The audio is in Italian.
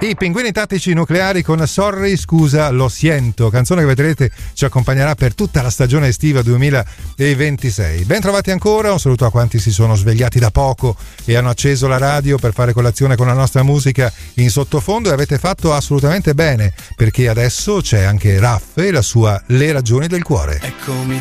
I Pinguini Tattici Nucleari con Sorry, scusa, lo siento, canzone che vedrete ci accompagnerà per tutta la stagione estiva 2026. Ben trovati ancora, un saluto a quanti si sono svegliati da poco e hanno acceso la radio per fare colazione con la nostra musica in sottofondo, e avete fatto assolutamente bene, perché adesso c'è anche Raff e la sua Le ragioni del cuore. Eccomi